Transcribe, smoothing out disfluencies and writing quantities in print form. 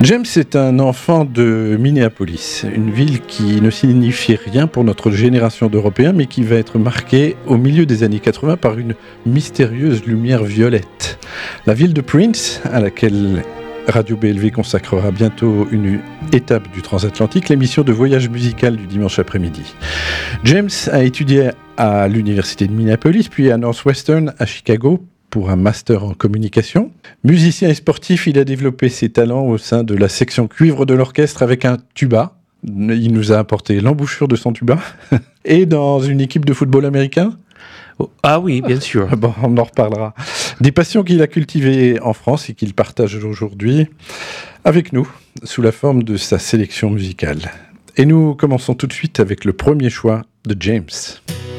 James est un enfant de Minneapolis, une ville qui ne signifie rien pour notre génération d'Européens, mais qui va être marquée au milieu des années 80 par une mystérieuse lumière violette. La ville de Prince, à laquelle Radio BLV consacrera bientôt une étape du transatlantique, l'émission de voyage musical du dimanche après-midi. James a étudié à l'université de Minneapolis, puis à Northwestern à Chicago, pour un master en communication. Musicien et sportif, il a développé ses talents au sein de la section cuivre de l'orchestre avec un tuba. Il nous a apporté l'embouchure de son tuba. Et dans une équipe de football américain. Ah oui, bien sûr. Bon, on en reparlera. Des passions qu'il a cultivées en France et qu'il partage aujourd'hui avec nous, sous la forme de sa sélection musicale. Et nous commençons tout de suite avec le premier choix de James.